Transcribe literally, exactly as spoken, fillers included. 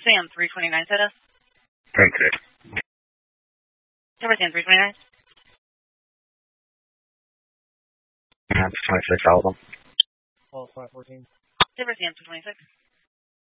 Sam three twenty-nine, set us. Okay. Silver Sam three twenty-nine. That's twenty-six, all of them. All five fourteen. Silver Sam two twenty-six.